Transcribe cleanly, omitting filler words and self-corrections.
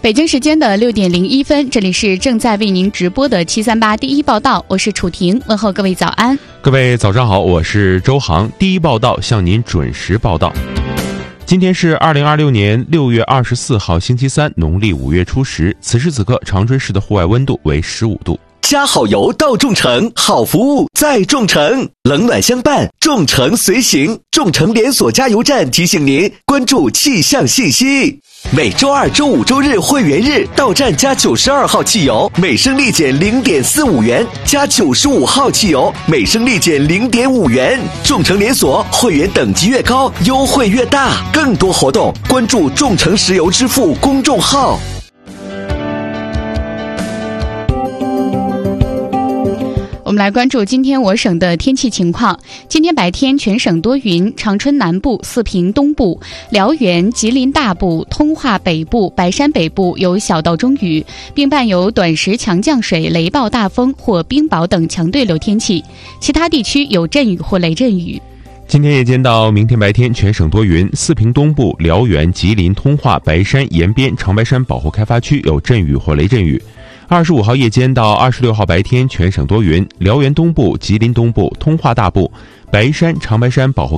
北京时间的6点01分，这里是正在为您直播的738第一报道，我是楚婷，问候各位早安。 各位早上好，我是周航，第一报道向您准时报道。今天是2026年6月24号星期三，农历5月初10，此时此刻长春市的户外温度为15度。 加好油到众诚，好服务在众诚，冷暖相伴，众诚随行。众诚连锁加油站提醒您关注气象信息。每周二、周五、周日会员日到站加92号汽油，每升力减 0.45 元；加95号汽油，每升力减 0.5 元。众诚连锁会员等级越高，优惠越大。更多活动关注众诚石油支付公众号。 我们来关注今天我省的天气情况。今天白天全省多云，长春南部、四平东部、辽源、吉林大部、通化北部、白山北部有小到中雨，并伴有短时强降水、雷暴大风或冰雹等强对流天气，其他地区有阵雨或雷阵雨。 今天夜间到明天白天全省多云，四平东部、辽源、吉林、通化、白山、延边、长白山保护开发区有阵雨或雷阵雨。25号夜间到26号白天全省多云，辽源东部、吉林东部、通化大部、白山、长白山保护